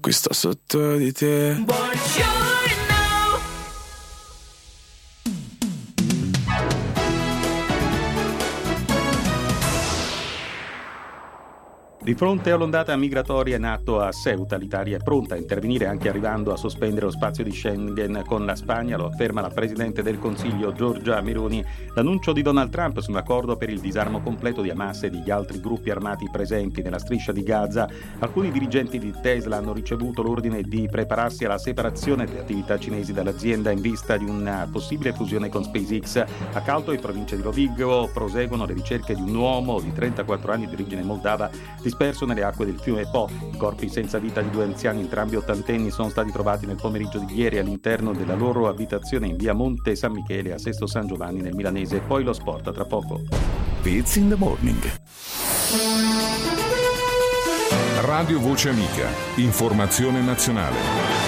qui sto sotto di te. Di fronte all'ondata migratoria in atto a Ceuta, l'Italia è pronta a intervenire anche arrivando a sospendere lo spazio di Schengen con la Spagna, lo afferma la Presidente del Consiglio Giorgia Meloni. L'annuncio di Donald Trump su un accordo per il disarmo completo di Hamas e degli altri gruppi armati presenti nella striscia di Gaza. Alcuni dirigenti di Tesla hanno ricevuto l'ordine di prepararsi alla separazione delle attività cinesi dall'azienda in vista di una possibile fusione con SpaceX. A Calto, in provincia di Rovigo, proseguono le ricerche di un uomo di 34 anni di origine moldava disperso nelle acque del fiume Po. I corpi senza vita di due anziani, entrambi ottantenni, sono stati trovati nel pomeriggio di ieri all'interno della loro abitazione in via Monte San Michele a Sesto San Giovanni nel Milanese. Poi lo sport tra poco. It's in the morning. Radio Voce Amica, informazione nazionale.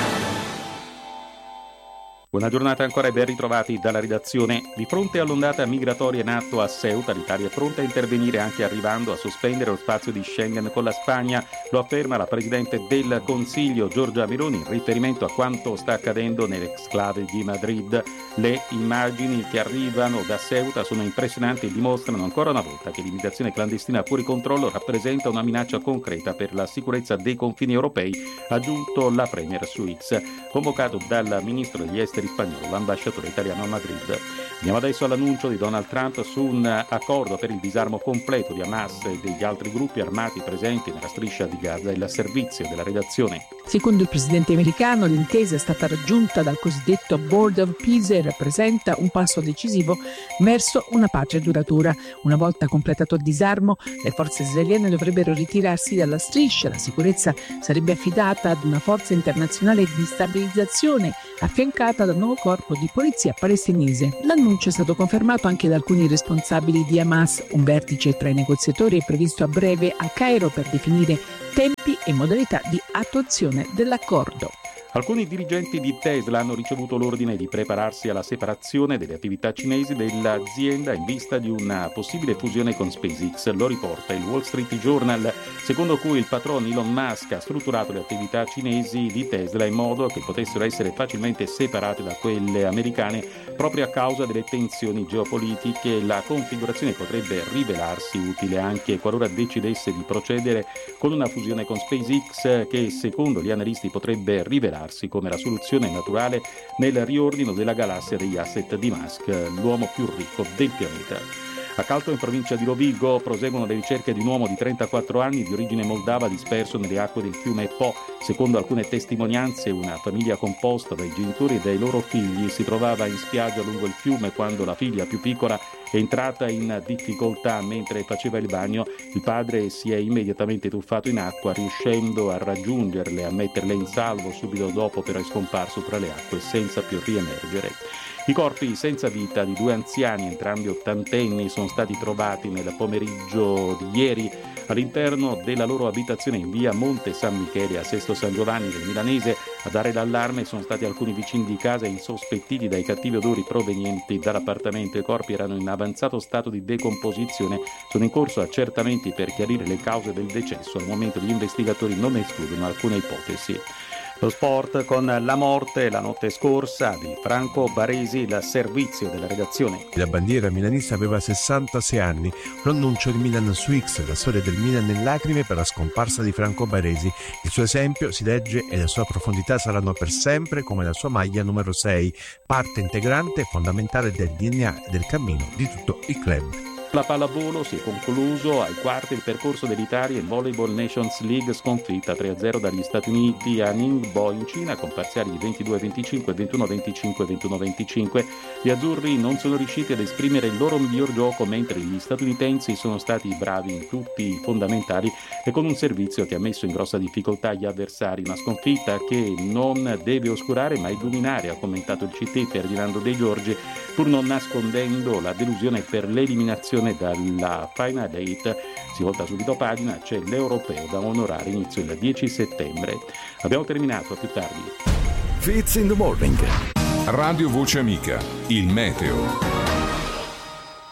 Buona giornata ancora e ben ritrovati dalla redazione. Di fronte all'ondata migratoria in atto a Ceuta, l'Italia è pronta a intervenire anche arrivando a sospendere lo spazio di Schengen con la Spagna. Lo afferma la Presidente del Consiglio Giorgia Meloni in riferimento a quanto sta accadendo nell'exclave di Madrid. Le immagini che arrivano da Ceuta sono impressionanti e dimostrano ancora una volta che l'immigrazione clandestina fuori controllo rappresenta una minaccia concreta per la sicurezza dei confini europei, ha aggiunto la Premier su X, convocato dal Ministro degli Esteri spagnolo, l'ambasciatore italiano a Madrid. Andiamo adesso all'annuncio di Donald Trump su un accordo per il disarmo completo di Hamas e degli altri gruppi armati presenti nella striscia di Gaza e il servizio della redazione. Secondo il presidente americano, l'intesa è stata raggiunta dal cosiddetto Board of Peace e rappresenta un passo decisivo verso una pace duratura. Una volta completato il disarmo, le forze israeliane dovrebbero ritirarsi dalla striscia. La sicurezza sarebbe affidata ad una forza internazionale di stabilizzazione affiancata da un nuovo corpo di polizia palestinese. L'annuncio è stato confermato anche da alcuni responsabili di Hamas. Un vertice tra i negoziatori è previsto a breve a Cairo per definire tempi e modalità di attuazione dell'accordo. Alcuni dirigenti di Tesla hanno ricevuto l'ordine di prepararsi alla separazione delle attività cinesi dell'azienda in vista di una possibile fusione con SpaceX. Lo riporta il Wall Street Journal, secondo cui il patrono Elon Musk ha strutturato le attività cinesi di Tesla in modo che potessero essere facilmente separate da quelle americane proprio a causa delle tensioni geopolitiche. La configurazione potrebbe rivelarsi utile anche qualora decidesse di procedere con una fusione con SpaceX, che secondo gli analisti potrebbe rivelarsi come la soluzione naturale nel riordino della galassia degli asset di Musk, l'uomo più ricco del pianeta. A Calto, in provincia di Rovigo, proseguono le ricerche di un uomo di 34 anni di origine moldava disperso nelle acque del fiume Po. Secondo alcune testimonianze, una famiglia composta dai genitori e dai loro figli si trovava in spiaggia lungo il fiume quando la figlia più piccola è entrata in difficoltà mentre faceva il bagno. Il padre si è immediatamente tuffato in acqua, riuscendo a raggiungerle e a metterle in salvo. Subito dopo però è scomparso tra le acque senza più riemergere. I corpi senza vita di due anziani, entrambi ottantenni, sono stati trovati nel pomeriggio di ieri all'interno della loro abitazione in via Monte San Michele a Sesto San Giovanni del Milanese. A dare l'allarme sono stati alcuni vicini di casa insospettiti dai cattivi odori provenienti dall'appartamento. I corpi erano in avanzato stato di decomposizione. Sono in corso accertamenti per chiarire le cause del decesso. Al momento gli investigatori non escludono alcune ipotesi. Lo sport con la morte la notte scorsa di Franco Baresi, il servizio della redazione. La bandiera milanista aveva 66 anni, l'annuncio di Milan su X, la storia del Milan in lacrime per la scomparsa di Franco Baresi. Il suo esempio si legge e la sua profondità saranno per sempre come la sua maglia numero 6, parte integrante e fondamentale del DNA e del cammino di tutto il club. La pallavolo si è concluso ai quarti il percorso dell'Italia in Volleyball Nations League, sconfitta 3-0 dagli Stati Uniti a Ningbo in Cina con parziali di 22-25, 21-25 e 21-25. Gli azzurri non sono riusciti ad esprimere il loro miglior gioco, mentre gli statunitensi sono stati bravi in tutti i fondamentali e con un servizio che ha messo in grossa difficoltà gli avversari. Una sconfitta che non deve oscurare ma illuminare, ha commentato il CT Ferdinando De Giorgi, pur non nascondendo la delusione per l'eliminazione dalla Final 8. Si volta subito pagina, c'è l'Europeo da onorare, inizio il 10 settembre. Abbiamo terminato, a più tardi. It's in the morning. Radio Voce Amica, il meteo.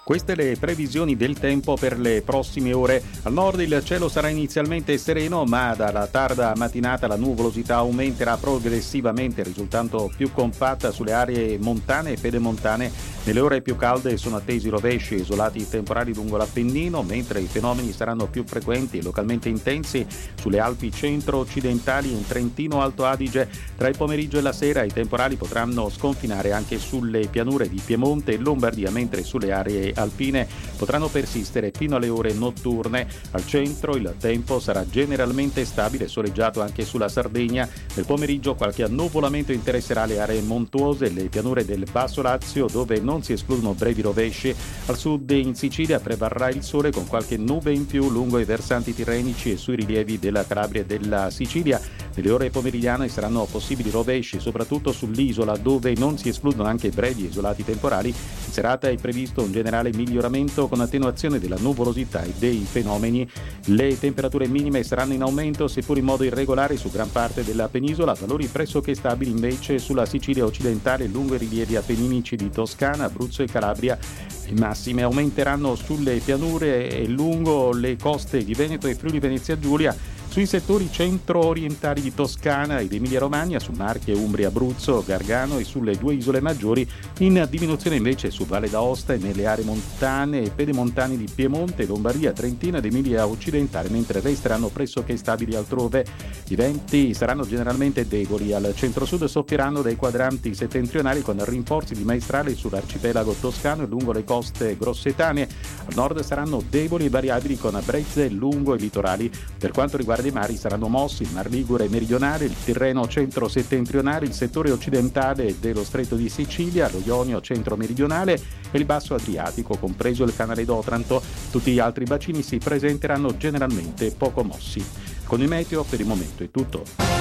Queste le previsioni del tempo per le prossime ore. Al nord il cielo sarà inizialmente sereno, ma dalla tarda mattinata la nuvolosità aumenterà progressivamente, risultando più compatta sulle aree montane e pedemontane. Nelle ore più calde sono attesi rovesci e isolati temporali lungo l'Appennino, mentre i fenomeni saranno più frequenti e localmente intensi sulle Alpi centro-occidentali e in Trentino Alto Adige. Tra il pomeriggio e la sera i temporali potranno sconfinare anche sulle pianure di Piemonte e Lombardia, mentre sulle aree alpine potranno persistere fino alle ore notturne. Al centro il tempo sarà generalmente stabile, soleggiato anche sulla Sardegna. Nel pomeriggio qualche annuvolamento interesserà le aree montuose e le pianure del Basso Lazio, dove non si escludono brevi rovesci. Al sud e in Sicilia prevarrà il sole con qualche nube in più lungo i versanti tirrenici e sui rilievi della Calabria e della Sicilia. Nelle ore pomeridiane saranno possibili rovesci, soprattutto sull'isola, dove non si escludono anche brevi e isolati temporali. In serata è previsto un generale miglioramento con attenuazione della nuvolosità e dei fenomeni. Le temperature minime saranno in aumento, seppur in modo irregolare, su gran parte della penisola, valori pressoché stabili invece sulla Sicilia occidentale lungo i rilievi appenninici di Toscana, Abruzzo e Calabria. Le massime aumenteranno sulle pianure e lungo le coste di Veneto e Friuli Venezia Giulia. Sui settori centro-orientali di Toscana ed Emilia-Romagna, su Marche, Umbria, Abruzzo, Gargano e sulle due isole maggiori, in diminuzione invece su Valle d'Aosta e nelle aree montane e pedemontane di Piemonte, Lombardia, Trentino ed Emilia occidentale, mentre resteranno pressoché stabili altrove. I venti saranno generalmente deboli. Al centro-sud soffieranno dai quadranti settentrionali con rinforzi di maestrale sull'arcipelago toscano e lungo le coste grossetane. Al nord saranno deboli e variabili con brezze lungo i litorali. Per quanto riguarda i mari saranno mossi il Mar Ligure meridionale, il Tirreno centro-settentrionale, il settore occidentale dello Stretto di Sicilia, lo Ionio centro-meridionale e il Basso Adriatico, compreso il Canale d'Otranto. Tutti gli altri bacini si presenteranno generalmente poco mossi. Con il meteo per il momento è tutto.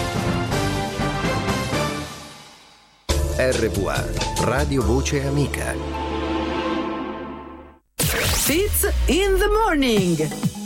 RVA, Radio Voce Amica. Fits in the morning.